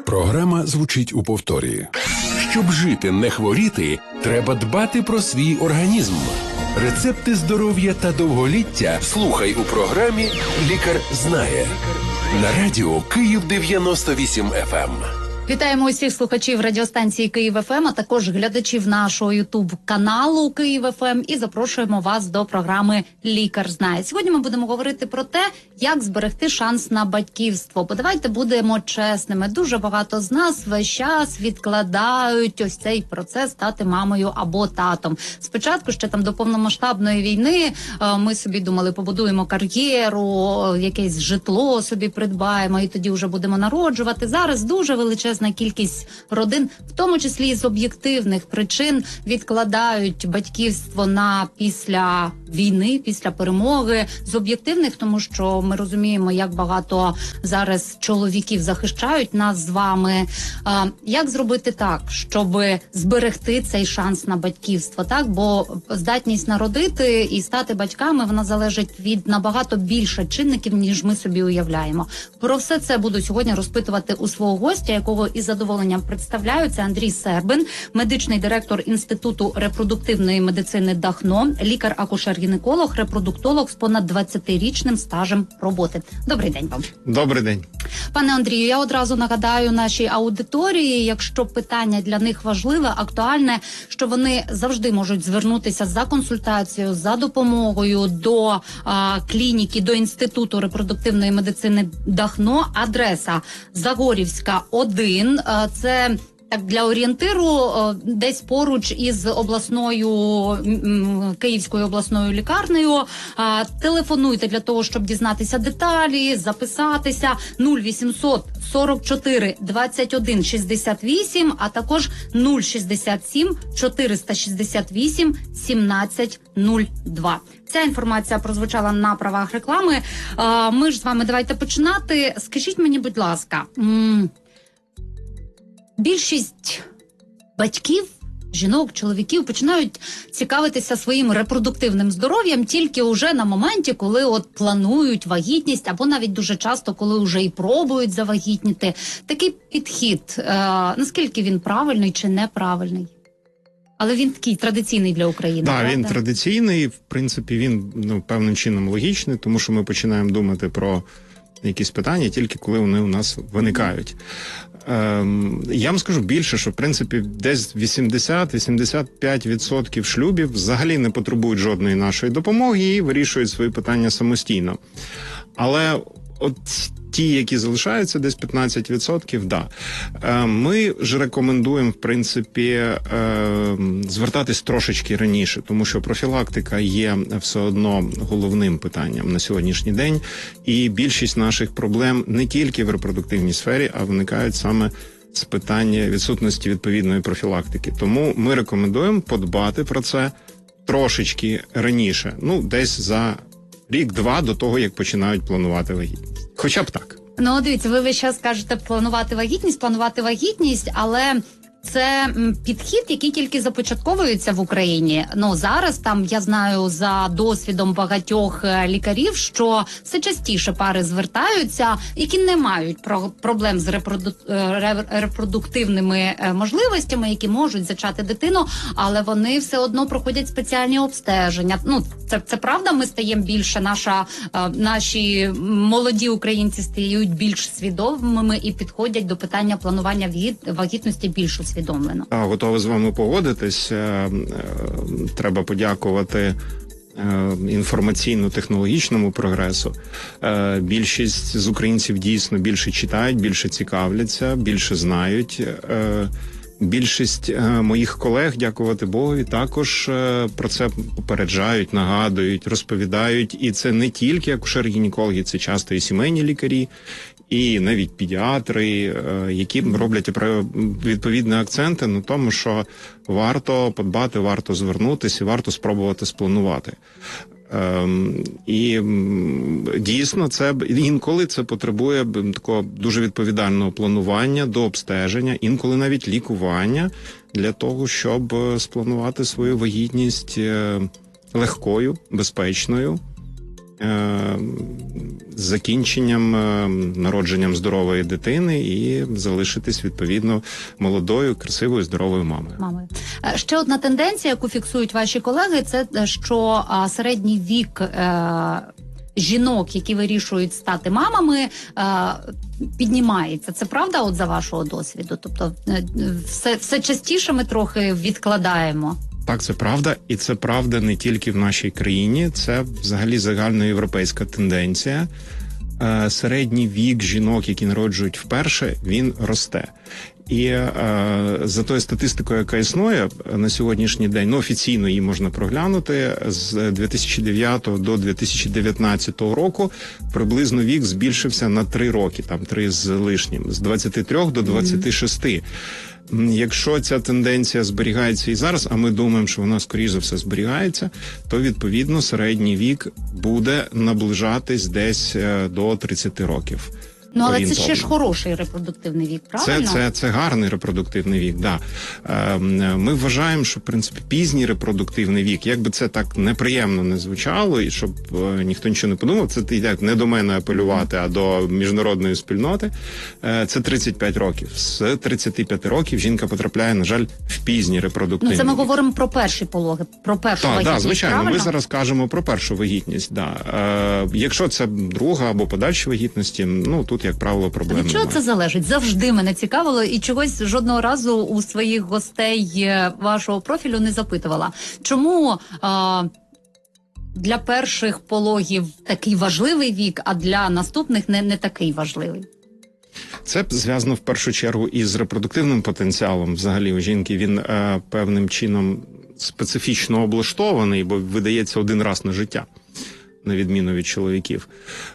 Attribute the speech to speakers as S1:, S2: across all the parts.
S1: Програма звучить у повторі. Щоб жити, не хворіти, треба дбати про свій організм. Рецепти здоров'я та довголіття слухай у програмі «Лікар знає» на радіо Київ 98 FM.
S2: Вітаємо усіх слухачів радіостанції Київ ФМ, а також глядачів нашого ютуб-каналу Київ ФМ і запрошуємо вас до програми «Лікар знає». Сьогодні ми будемо говорити про те, як зберегти шанс на батьківство. Бо давайте будемо чесними. Дуже багато з нас весь час відкладають ось цей процес стати мамою або татом. Спочатку, ще там до повномасштабної війни, ми собі думали, побудуємо кар'єру, якесь житло собі придбаємо і тоді вже будемо народжувати. Зараз дуже величезна кількість родин, в тому числі і з об'єктивних причин, відкладають батьківство на після війни, після перемоги. З об'єктивних, тому що ми розуміємо, як багато зараз чоловіків захищають нас з вами. Як зробити так, щоб зберегти цей шанс на батьківство? Так, бо здатність народити і стати батьками, вона залежить від набагато більше чинників, ніж ми собі уявляємо. Про все це буду сьогодні розпитувати у свого гостя, якого із задоволенням представляю. Це Андрій Сербин, медичний директор Інституту репродуктивної медицини Дахно, лікар-акушер-гінеколог, репродуктолог з понад 20-річним стажем роботи. Добрий день вам.
S3: Добрий день.
S2: Пане Андрію, я одразу нагадаю нашій аудиторії, якщо питання для них важливе, актуальне, що вони завжди можуть звернутися за консультацією, за допомогою до клініки, до Інституту репродуктивної медицини Дахно. Адреса Загорівська, 1. Це так для орієнтиру, десь поруч із Київською обласною лікарнею. Телефонуйте для того, щоб дізнатися деталі, записатися 0800 44 21 68, а також 067 468 1702. Ця інформація прозвучала на правах реклами. Ми ж з вами давайте починати. Скажіть мені, будь ласка, більшість батьків, жінок, чоловіків починають цікавитися своїм репродуктивним здоров'ям тільки уже на моменті, коли от планують вагітність, або навіть дуже часто, коли вже і пробують завагітніти. Такий підхід, наскільки він правильний чи неправильний? Але він такий традиційний для України.
S3: Так, він традиційний, в принципі, він певним чином логічний, тому що ми починаємо думати про якісь питання тільки коли вони у нас виникають. Я вам скажу більше, що в принципі десь 80-85% шлюбів взагалі не потребують жодної нашої допомоги і вирішують свої питання самостійно. Але от ті, які залишаються, десь 15%, да. Ми ж рекомендуємо, в принципі, звертатись трошечки раніше, тому що профілактика є все одно головним питанням на сьогоднішній день, і більшість наших проблем не тільки в репродуктивній сфері, а виникають саме з питання відсутності відповідної профілактики. Тому ми рекомендуємо подбати про це трошечки раніше, десь за рік-два до того, як починають планувати вагітність. Хоча б так.
S2: Ну, дивіться, ви весь час кажете планувати вагітність, але це підхід, який тільки започатковується в Україні. Зараз там, я знаю, за досвідом багатьох лікарів, що все частіше пари звертаються, які не мають проблем з репродуктивними можливостями, які можуть зачати дитину, але вони все одно проходять спеціальні обстеження. Це правда, ми стаємо більше, наші молоді українці стають більш свідомими і підходять до питання планування вагітності більш усвідомлено.
S3: Готовий з вами погодитись. Треба подякувати інформаційно-технологічному прогресу. Більшість з українців дійсно більше читають, більше цікавляться, більше знають. Більшість моїх колег, дякувати Богові, також про це попереджають, нагадують, розповідають. І це не тільки акушер-гінекологи, це часто і сімейні лікарі, і навіть педіатри, які роблять відповідні акценти на тому, що варто подбати, варто звернутися, варто спробувати спланувати. І дійсно інколи це потребує такого дуже відповідального планування до обстеження, інколи навіть лікування для того, щоб спланувати свою вагітність легкою, безпечною з закінченням, народженням здорової дитини і залишитись, відповідно, молодою, красивою, здоровою мамою.
S2: Ще одна тенденція, яку фіксують ваші колеги, це що середній вік жінок, які вирішують стати мамами, піднімається. Це правда, от за вашого досвіду? Тобто все частіше ми трохи відкладаємо?
S3: Так, це правда, і це правда не тільки в нашій країні, це взагалі загальноєвропейська тенденція. Середній вік жінок, які народжують вперше, він росте. І за тою статистикою, яка існує на сьогоднішній день, офіційно її можна проглянути, з 2009 до 2019 року приблизно вік збільшився на 3 роки, там 3 з лишнім, з 23 до 26. Якщо ця тенденція зберігається і зараз, а ми думаємо, що вона, скоріш за все, зберігається, то, відповідно, середній вік буде наближатись десь до 30 років.
S2: Ну, але це ще ж хороший репродуктивний вік, правильно?
S3: Це гарний репродуктивний вік, да. Ми вважаємо, що, в принципі, пізній репродуктивний вік, як би це так неприємно не звучало, і щоб ніхто нічого не подумав, це йде не до мене апелювати, а до міжнародної спільноти, це 35 років. З 35 років жінка потрапляє, на жаль, в пізній репродуктивний вік.
S2: Це ми говоримо про перші пологи, про першу вагітність,
S3: так, звичайно,
S2: правильно?
S3: ми зараз кажемо про першу вагітність, да. Якщо це друга або подальші вагітності, ну, тут, як правило, проблем немає.
S2: Від чого це залежить? Завжди мене цікавило і чогось жодного разу у своїх гостей вашого профілю не запитувала. Чому для перших пологів такий важливий вік, а для наступних не такий важливий?
S3: Це зв'язано в першу чергу із репродуктивним потенціалом. Взагалі у жінки він певним чином специфічно облаштований, бо видається один раз на життя, на відміну від чоловіків.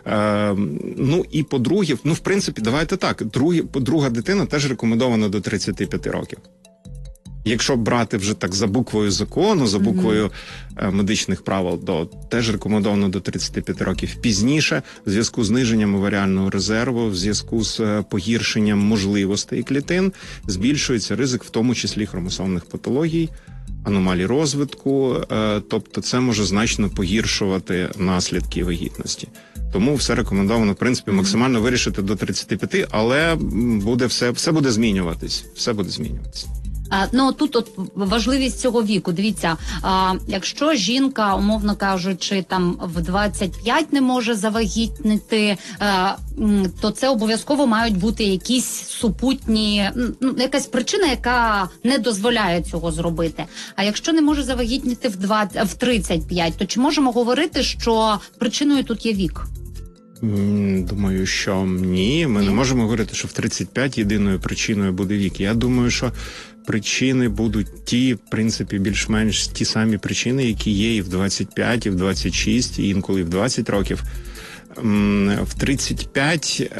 S3: Ну і по-друге, в принципі, давайте так, друга дитина теж рекомендована до 35 років. Якщо брати вже так за буквою закону, за буквою медичних правил, то теж рекомендовано до 35 років. Пізніше, в зв'язку з зниженням оваріального резерву, в зв'язку з погіршенням можливостей клітин, збільшується ризик, в тому числі хромосомних патологій, аномалій розвитку, тобто це може значно погіршувати наслідки вагітності. Тому все рекомендовано, в принципі, максимально вирішити до 35, але все буде змінюватись. Все буде змінюватись.
S2: Ну, тут от важливість цього віку. Дивіться, якщо жінка, умовно кажучи, там в 25 не може завагітнити, то це обов'язково мають бути якісь супутні, якась причина, яка не дозволяє цього зробити. А якщо не може завагітніти в 35, то чи можемо говорити, що причиною тут є вік?
S3: Думаю, що ні. Ми не можемо говорити, що в 35 єдиною причиною буде вік. Я думаю, що причини будуть ті, в принципі, більш-менш ті самі причини, які є і в 25, і в 26, і інколи в 20 років. В 35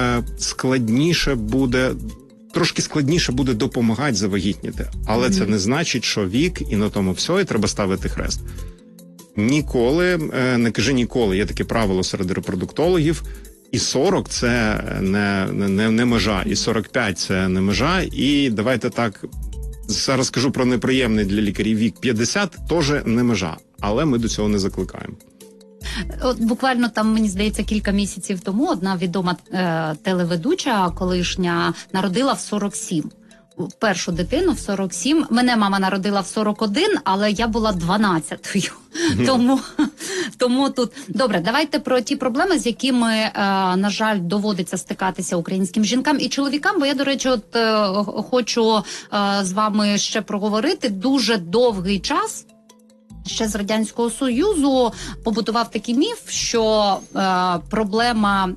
S3: трошки складніше буде допомагати завагітніти. Але це не значить, що вік і на тому все, і треба ставити хрест. Ніколи, не кажи ніколи, є таке правило серед репродуктологів, і 40 – це не межа, і 45 – це не межа, і давайте так, зараз скажу про неприємний для лікарів вік, 50 – теж не межа, але ми до цього не закликаємо.
S2: От буквально там, мені здається, кілька місяців тому одна відома телеведуча колишня народила в 47. Першу дитину в 47. Мене мама народила в 41, але я була 12-ю. Тому тут... Добре, давайте про ті проблеми, з якими, на жаль, доводиться стикатися українським жінкам і чоловікам. Бо я, до речі, хочу з вами ще проговорити. Дуже довгий час ще з Радянського Союзу побудував такий міф, що проблема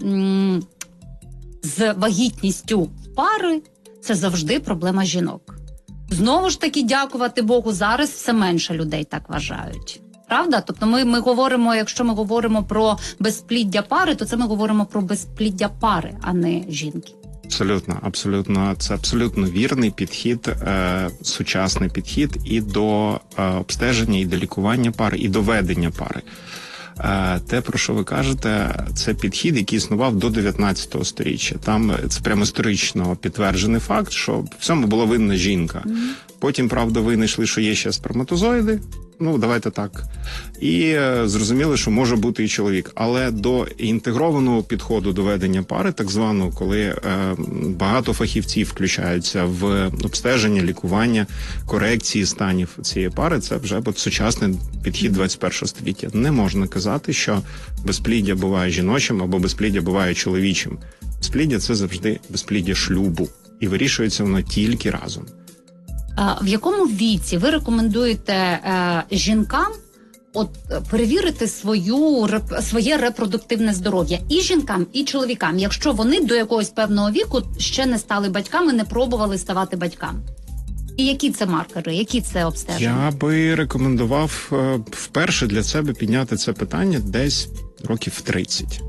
S2: з вагітністю пари – це завжди проблема жінок. Знову ж таки, дякувати Богу, зараз все менше людей так вважають. Правда? Тобто ми говоримо, якщо ми говоримо про безпліддя пари, то це ми говоримо про безпліддя пари, а не жінки.
S3: Абсолютно. Це абсолютно вірний підхід, сучасний підхід і до обстеження, і до лікування пари, і до ведення пари. Те, про що ви кажете, це підхід, який існував до 19 сторіччя. Там це прямо історично підтверджений факт, що в цьому була винна жінка. Потім, правда, винайшли, що є ще сперматозоїди, ну, давайте так. І зрозуміли, що може бути і чоловік. Але до інтегрованого підходу до ведення пари, так званого, коли багато фахівців включаються в обстеження, лікування, корекції станів цієї пари, це вже сучасний підхід 21 століття. Не можна казати, що безпліддя буває жіночим або безпліддя буває чоловічим. Безпліддя – це завжди безпліддя шлюбу. І вирішується воно тільки разом.
S2: В якому віці ви рекомендуєте жінкам перевірити своє репродуктивне здоров'я і жінкам, і чоловікам, якщо вони до якогось певного віку ще не стали батьками, не пробували ставати батьками? І які це маркери, які це обстеження?
S3: Я би рекомендував вперше для себе підняти це питання десь років 30.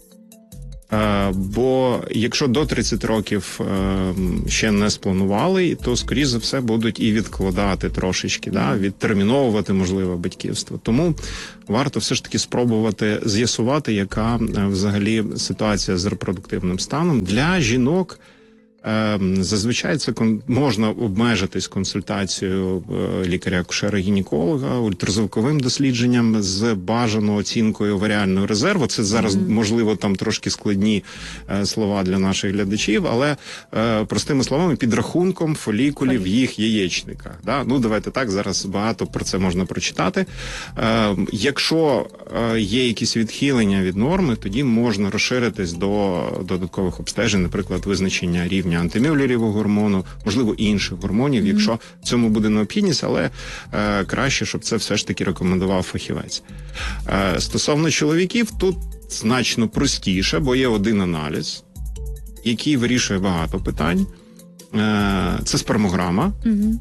S3: Бо якщо до 30 років ще не спланували, то, скоріш за все, будуть і відкладати трошечки, відтерміновувати, можливо, батьківство. Тому варто все ж таки спробувати з'ясувати, яка взагалі ситуація з репродуктивним станом. Для жінок зазвичай це можна обмежитись консультацією лікаря-акушера-гінеколога, ультразвуковим дослідженням з бажаною оцінкою оваріального резерву. Це зараз, можливо, там трошки складні слова для наших глядачів, але простими словами, підрахунком фолікулів в їх яєчниках. Да? Ну, давайте так, зараз багато про це можна прочитати. Якщо є якісь відхилення від норми, тоді можна розширитись до додаткових обстежень, наприклад, визначення рівня антимюллерівого гормону, можливо, інших гормонів, якщо в цьому буде необхідність, але краще, щоб це все ж таки рекомендував фахівець. Стосовно чоловіків, тут значно простіше, бо є один аналіз, який вирішує багато питань. Це спермограма.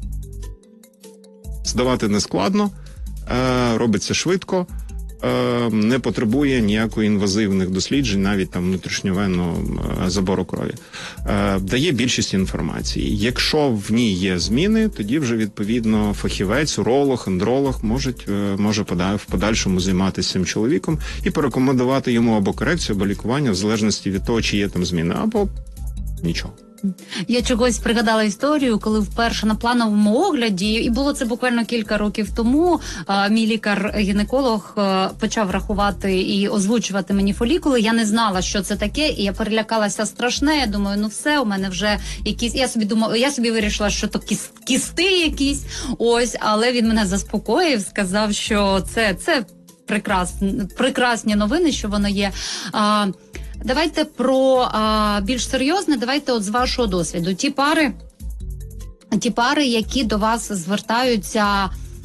S3: Здавати не складно, робиться швидко, не потребує ніякої інвазивних досліджень, навіть там внутрішньовенного забору крові. Дає більшість інформації. Якщо в ній є зміни, тоді вже відповідно фахівець, уролог, андролог може в подальшому займатися цим чоловіком і порекомендувати йому або корекцію, або лікування в залежності від того, чи є там зміни, або нічого.
S2: Я чогось пригадала історію, коли вперше на плановому огляді, і було це буквально кілька років тому, мій лікар-гінеколог почав рахувати і озвучувати мені фолікули. Я не знала, що це таке, і я перелякалася страшне. Я думаю, ну все, у мене вже якісь... Я собі вирішила, що то кісти якісь, ось, але він мене заспокоїв, сказав, що це прекрасні новини, що воно є. Давайте про більш серйозне, давайте от з вашого досвіду. Ті пари, які до вас звертаються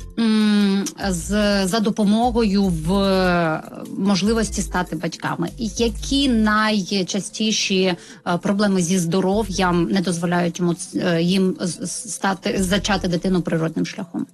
S2: за допомогою в можливості стати батьками. Які найчастіші проблеми зі здоров'ям не дозволяють їм зачати дитину природним шляхом?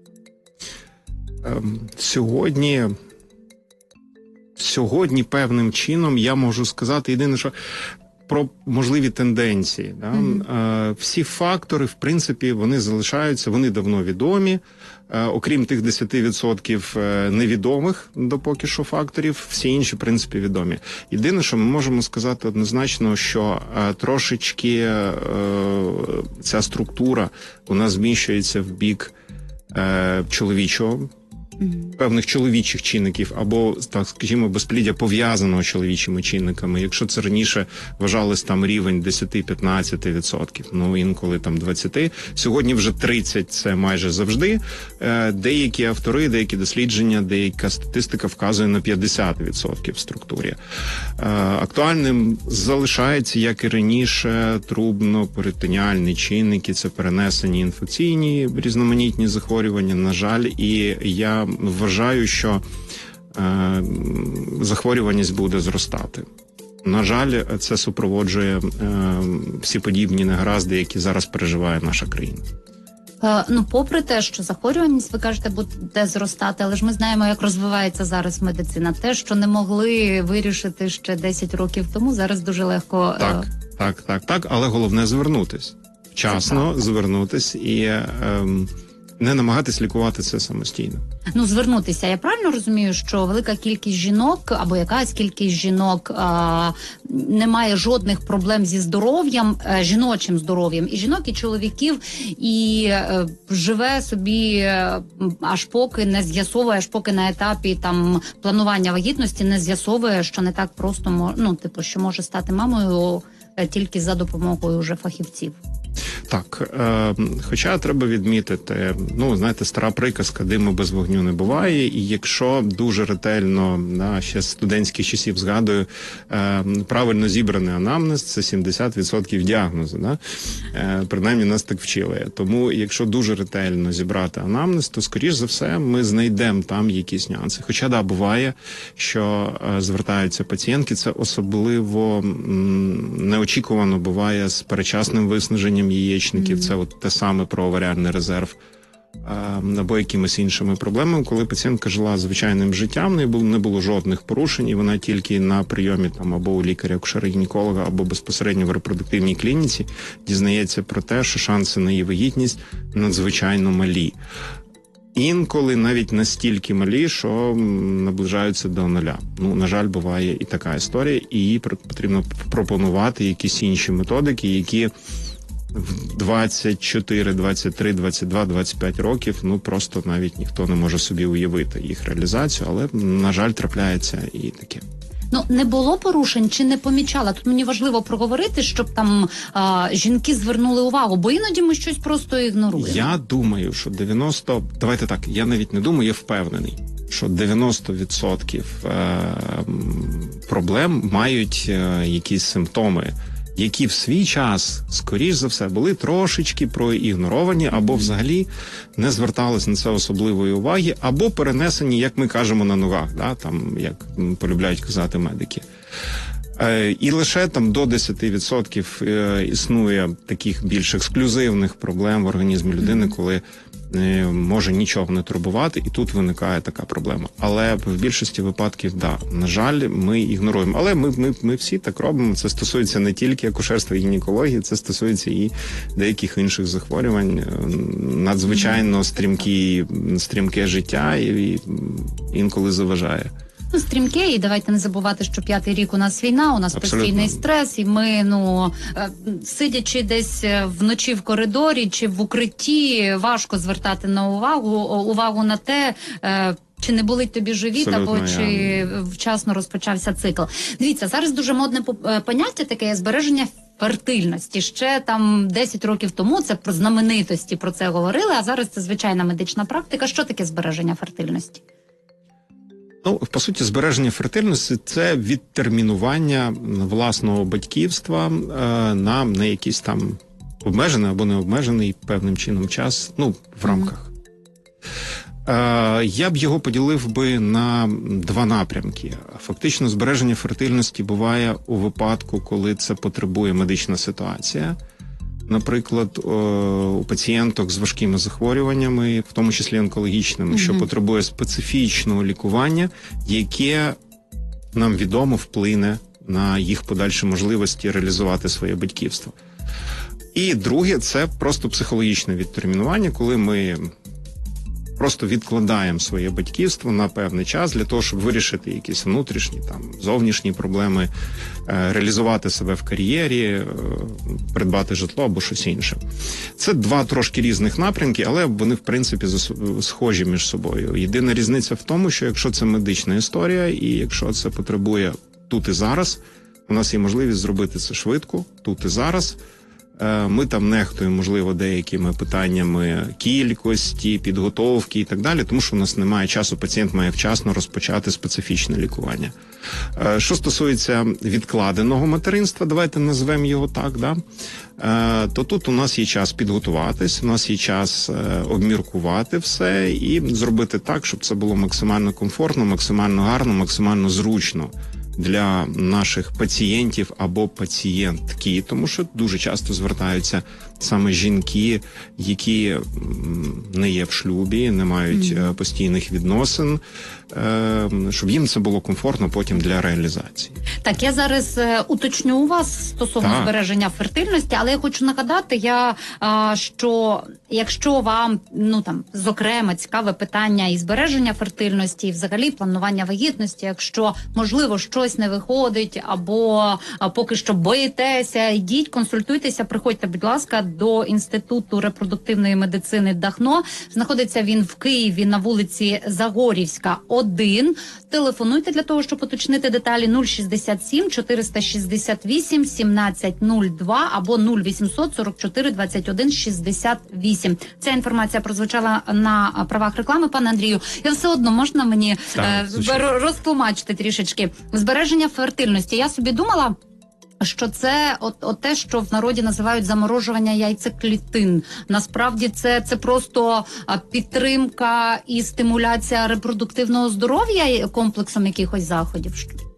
S3: Сьогодні певним чином я можу сказати єдине, що про можливі тенденції. Всі фактори, в принципі, вони залишаються, вони давно відомі. Окрім тих 10% невідомих допоки що факторів, всі інші, в принципі, відомі. Єдине, що ми можемо сказати однозначно, що трошечки ця структура у нас зміщується в бік чоловічого, певних чоловічих чинників, або, так скажімо, безпліддя пов'язаного з чоловічими чинниками. Якщо це раніше вважалось там рівень 10-15%, ну інколи там 20%, сьогодні вже 30% це майже завжди. Деякі автори, деякі дослідження, деяка статистика вказує на 50% в структурі. Актуальним залишається, як і раніше, трубно-перитоніальні чинники, це перенесені інфекційні різноманітні захворювання, на жаль, і я вважаю, що захворюваність буде зростати. На жаль, це супроводжує всі подібні негаразди, які зараз переживає наша країна.
S2: Ну, попри те, що захворюваність, ви кажете, буде зростати, але ж ми знаємо, як розвивається зараз медицина. Те, що не могли вирішити ще 10 років тому, зараз дуже легко... Так,
S3: але головне звернутись. Вчасно звернутись і не намагатись лікувати це самостійно.
S2: Ну, звернутися. Я правильно розумію, що велика кількість жінок або якась кількість жінок не має жодних проблем зі здоров'ям, жіночим здоров'ям, і жінок, і чоловіків, і живе собі аж поки не з'ясовує, аж поки на етапі там планування вагітності не з'ясовує, що не так просто, що може стати мамою тільки за допомогою вже фахівців.
S3: Так, хоча треба відмітити, знаєте, стара приказка «диму без вогню не буває», і якщо дуже ретельно, ще з студентських часів згадую, правильно зібраний анамнез – це 70% діагнозу, принаймні нас так вчили. Тому, якщо дуже ретельно зібрати анамнез, то, скоріш за все, ми знайдемо там якісь нюанси. Хоча, буває, що звертаються пацієнтки, це особливо неочікувано буває з передчасним виснаженням яєчників, це от те саме про оваріальний резерв, або якимись іншими проблемами, коли пацієнтка жила звичайним життям, не було жодних порушень, і вона тільки на прийомі або у лікаря-акушера-гінеколога, або безпосередньо в репродуктивній клініці дізнається про те, що шанси на її вагітність надзвичайно малі. Інколи навіть настільки малі, що наближаються до нуля. На жаль, буває і така історія, і їй потрібно пропонувати якісь інші методики, які в 24, 23, 22, 25 років, просто навіть ніхто не може собі уявити їх реалізацію, але, на жаль, трапляється і таке.
S2: Не було порушень чи не помічала? Тут мені важливо проговорити, щоб там жінки звернули увагу, бо іноді ми щось просто ігноруємо.
S3: Я думаю, що давайте так, я навіть не думаю, я впевнений, що 90% проблем мають якісь симптоми, які в свій час, скоріш за все, були трошечки проігноровані, або взагалі не звертались на це особливої уваги, або перенесені, як ми кажемо, на ногах, як полюбляють казати медики. І лише до 10% існує таких більш ексклюзивних проблем в організмі людини, коли може нічого не турбувати, і тут виникає така проблема. Але в більшості випадків, на жаль, ми ігноруємо. Але ми всі так робимо. Це стосується не тільки акушерства і гінекології, це стосується і деяких інших захворювань. Надзвичайно стрімке життя і інколи заважає.
S2: Стрімке, і давайте не забувати, що 5-й рік у нас війна, у нас постійний стрес, і ми, сидячи десь вночі в коридорі чи в укритті, важко звертати увагу на те, чи не болить тобі живіт, або чи вчасно розпочався цикл. Дивіться, зараз дуже модне поняття таке збереження фертильності. Ще 10 років тому це про знаменитості про це говорили, а зараз це звичайна медична практика. Що таке збереження фертильності?
S3: По суті, збереження фертильності – це відтермінування власного батьківства на якийсь обмежений або необмежений певним чином час, в рамках. Я б його поділив би на два напрямки. Фактично, збереження фертильності буває у випадку, коли це потребує медична ситуація. Наприклад, у пацієнток з важкими захворюваннями, в тому числі онкологічними, що потребує специфічного лікування, яке, нам відомо, вплине на їх подальші можливості реалізувати своє батьківство. І друге – це просто психологічне відтермінування, коли ми просто відкладаємо своє батьківство на певний час для того, щоб вирішити якісь внутрішні, зовнішні проблеми, реалізувати себе в кар'єрі, придбати житло або щось інше. Це два трошки різних напрямки, але вони, в принципі, схожі між собою. Єдина різниця в тому, що якщо це медична історія, і якщо це потребує тут і зараз, у нас є можливість зробити це швидко, тут і зараз. Ми нехтуємо, можливо, деякими питаннями кількості, підготовки і так далі, тому що у нас немає часу, пацієнт має вчасно розпочати специфічне лікування. Що стосується відкладеного материнства, давайте назвемо його так, то тут у нас є час підготуватись, у нас є час обміркувати все і зробити так, щоб це було максимально комфортно, максимально гарно, максимально зручно для наших пацієнтів або пацієнтки, тому що дуже часто звертаються саме жінки, які не є в шлюбі, не мають постійних відносин, щоб їм це було комфортно потім для реалізації.
S2: Так, я зараз уточню у вас стосовно збереження фертильності, але я хочу нагадати, що якщо вам, зокрема, цікаве питання і збереження фертильності, і взагалі планування вагітності, якщо, можливо, щось не виходить, або поки що боїтеся, йдіть, консультуйтеся, приходьте, будь ласка, до Інституту репродуктивної медицини Дахно. Знаходиться він в Києві на вулиці Загорівська, 1. Телефонуйте для того, щоб уточнити деталі 067 468 1702 або 0800 44 21 68. Ця інформація прозвучала на правах реклами, пане Андрію. І все одно можна мені розтлумачити трішечки. Збереження фертильності. Я собі думала, що це те, що в народі називають заморожування яйцеклітин. Насправді це просто підтримка і стимуляція репродуктивного здоров'я комплексом якихось заходів.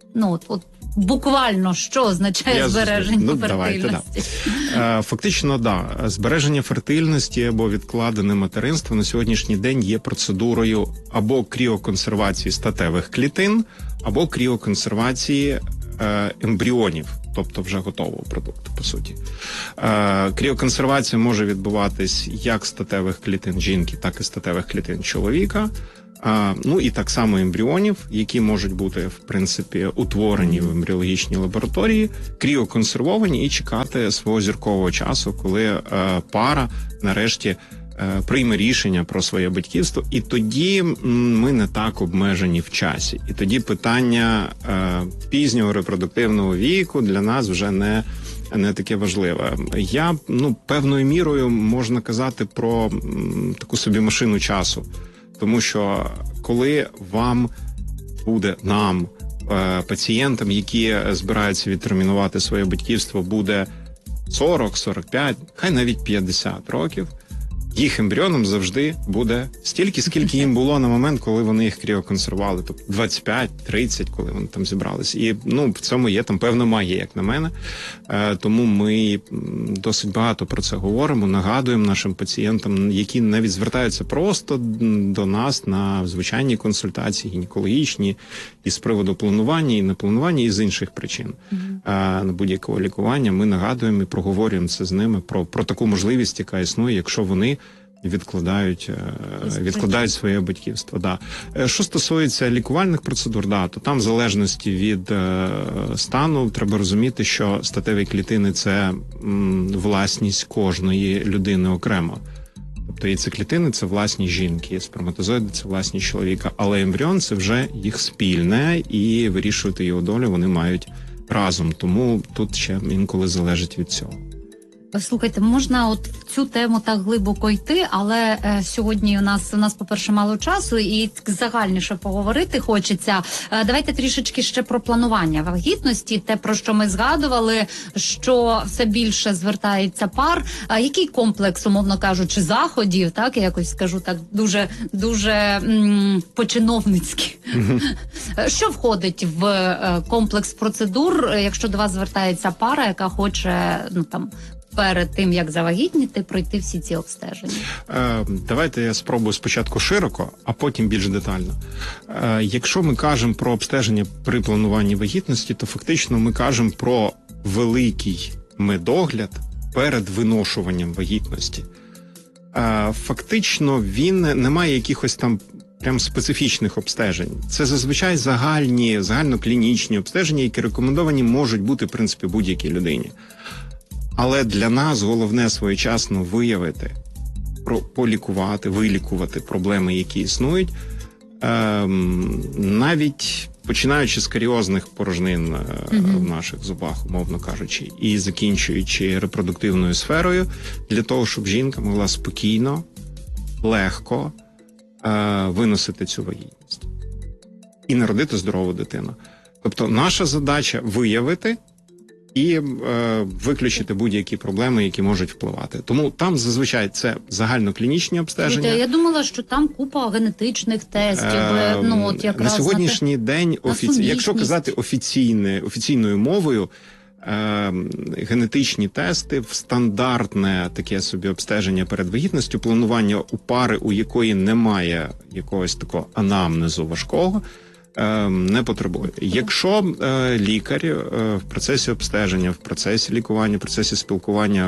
S2: Буквально, що означає збереження фертильності?
S3: Фактично, збереження фертильності або відкладене материнство на сьогоднішній день є процедурою або кріоконсервації статевих клітин, або кріоконсервації ембріонів, тобто вже готового продукту, по суті. Кріоконсервація може відбуватись як статевих клітин жінки, так і статевих клітин чоловіка. І так само ембріонів, які можуть бути, в принципі, утворені в ембріологічній лабораторії, кріоконсервовані і чекати свого зіркового часу, коли пара нарешті прийме рішення про своє батьківство, і тоді ми не так обмежені в часі. І тоді питання пізнього репродуктивного віку для нас вже не таке важливе. Я, певною мірою можна казати про таку собі машину часу. Тому що коли нам, пацієнтам, які збираються відтермінувати своє батьківство, буде 40, 45, хай навіть 50 років, їх ембріоном завжди буде стільки, скільки їм було на момент, коли вони їх кріоконсервували. Тобто 25-30, коли вони там зібрались. І в цьому є там певна магія, як на мене. Тому ми досить багато про це говоримо, нагадуємо нашим пацієнтам, які навіть звертаються просто до нас на звичайні консультації гінекологічні, і з приводу планування, і непланування, і з інших причин. На будь-якого лікування ми нагадуємо і проговорюємо це з ними про таку можливість, яка існує, якщо вони відкладають своє батьківство. Що стосується лікувальних процедур, то там в залежності від стану треба розуміти, що статеві клітини – це власність кожної людини окремо. Тобто яйцеклітини – це власність жінки, сперматозоїди – це власність чоловіка, але ембріон – це вже їх спільне, і вирішувати його долю вони мають разом. Тому тут ще інколи залежить від цього.
S2: Слухайте, можна в цю тему так глибоко йти, але сьогодні у нас, по-перше, мало часу і загальніше поговорити хочеться. Давайте трішечки ще про планування вагітності, те, про що ми згадували, що все більше звертається пар. Який комплекс, умовно кажучи, заходів, так, я якось скажу так, дуже по-чиновницьки. Що входить в комплекс процедур, якщо до вас звертається пара, яка хоче, перед тим, як завагітніти, пройти всі ці обстеження?
S3: Давайте я спробую спочатку широко, а потім більш детально. Якщо ми кажемо про обстеження при плануванні вагітності, то фактично ми кажемо про великий медогляд перед виношуванням вагітності. Фактично він не має якихось там прям специфічних обстежень. Це зазвичай загальноклінічні обстеження, які рекомендовані можуть бути, в принципі, будь-якій людині. Але для нас головне своєчасно виявити, вилікувати проблеми, які існують, навіть починаючи з каріозних порожнин в наших зубах, умовно кажучи, і закінчуючи репродуктивною сферою, для того, щоб жінка могла спокійно, легко виносити цю вагітність і народити здорову дитину. Тобто наша задача виявити і виключити будь-які проблеми, які можуть впливати. Тому там зазвичай це загальноклінічні обстеження.
S2: Я думала, що там купа генетичних тестів.
S3: На сьогоднішній день, якщо казати офіційною мовою, генетичні тести в стандартне таке собі обстеження перед вагітністю, планування у пари, у якої немає якогось такого анамнезу важкого, не потребує. Якщо лікар в процесі обстеження, в процесі лікування, в процесі спілкування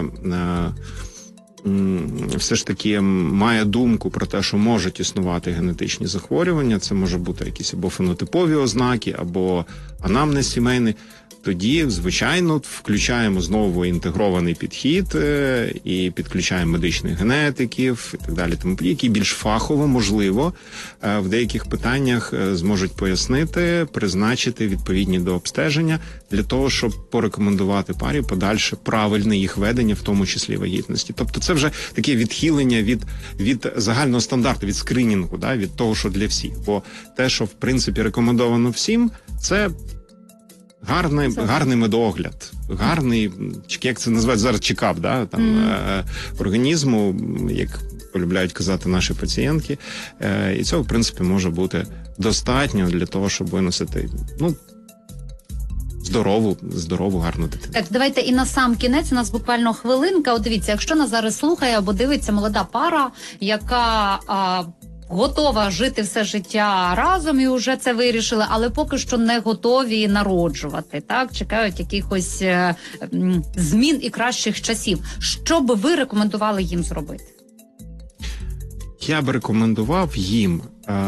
S3: все ж таки має думку про те, що можуть існувати генетичні захворювання, це може бути якісь або фенотипові ознаки, або анамнез сімейний, тоді, звичайно, включаємо знову інтегрований підхід і підключаємо медичних генетиків і так далі, тому які більш фахово, можливо, в деяких питаннях зможуть пояснити, призначити відповідні до обстеження для того, щоб порекомендувати парі подальше правильне їх ведення, в тому числі вагітності. Тобто це вже таке відхилення від загального стандарту, від скринінгу, від того, що для всіх. Бо те, що в принципі рекомендовано всім, це гарний медогляд, гарний, як це називають зараз, чекап, організму, як полюбляють казати наші пацієнтки. І цього, в принципі, може бути достатньо для того, щоб виносити, здорову, гарну дитину.
S2: Так, давайте і на сам кінець, у нас буквально хвилинка. От дивіться, якщо нас зараз слухає або дивиться молода пара, яка готова жити все життя разом і вже це вирішили, але поки що не готові народжувати, так? Чекають якихось змін і кращих часів. Що би ви рекомендували їм зробити?
S3: Я б рекомендував їм,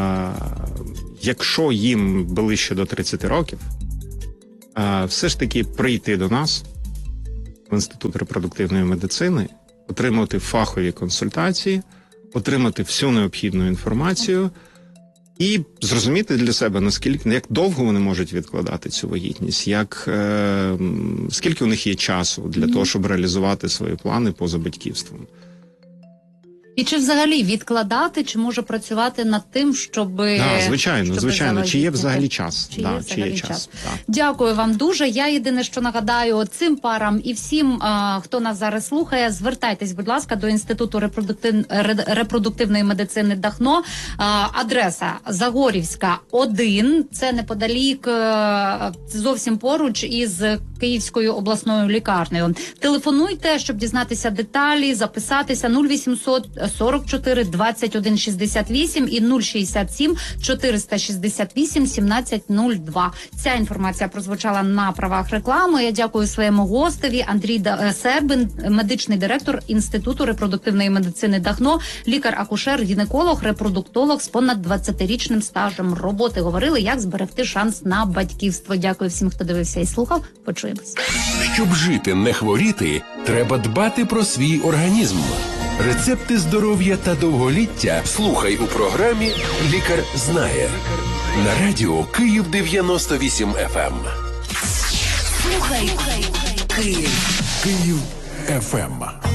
S3: якщо їм ближче до 30 років, все ж таки прийти до нас в Інститут репродуктивної медицини, отримати фахові консультації, отримати всю необхідну інформацію і зрозуміти для себе, як довго вони можуть відкладати цю вагітність, скільки у них є часу для того, щоб реалізувати свої плани поза батьківством.
S2: І чи взагалі відкладати, чи може працювати над тим, щоб
S3: звичайно. Чи є взагалі час? Чи є час.
S2: Дякую вам дуже. Я єдине, що нагадаю цим парам і всім, хто нас зараз слухає, звертайтесь, будь ласка, до Інституту репродуктивної медицини Дахно. Адреса Загорівська, 1. Це неподалік, зовсім поруч із Київською обласною лікарнею. Телефонуйте, щоб дізнатися деталі, записатися 0800 44 21 68 і 067 468 1702. Ця інформація прозвучала на правах реклами. Я дякую своєму гостеві Андрій Сербин, медичний директор Інституту репродуктивної медицини Дахно, лікар-акушер, гінеколог, репродуктолог з понад 20-річним стажем роботи. Говорили, як зберегти шанс на батьківство. Дякую всім, хто дивився і слухав. Почуємось.
S1: Щоб жити, не хворіти, треба дбати про свій організм. Рецепти здоров'я та довголіття слухай у програмі «Лікар знає» на радіо Київ 98 FM.
S4: Слухай Київ.
S1: Київ FM.